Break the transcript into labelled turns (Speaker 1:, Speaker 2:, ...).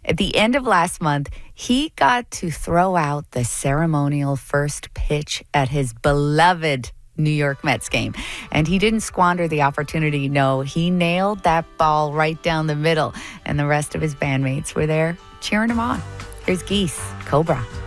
Speaker 1: At the end of last month, he got to throw out the ceremonial first pitch at his beloved New York Mets game. And he didn't squander the opportunity. No, he nailed that ball right down the middle. And the rest of his bandmates were there cheering him on. Here's Geese, Cobra.